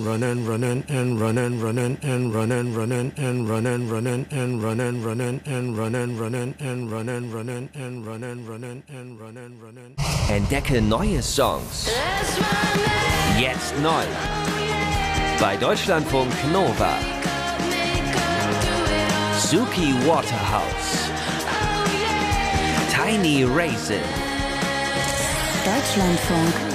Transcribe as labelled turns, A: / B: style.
A: Run and run and run and run and run and run and run and run and run and run and run and run and run and run and run and run and run and run.
B: Entdecke neue Songs. Jetzt neu. Bei Deutschlandfunk Nova. Suki Waterhouse. Tiny Raisin.
C: Deutschlandfunk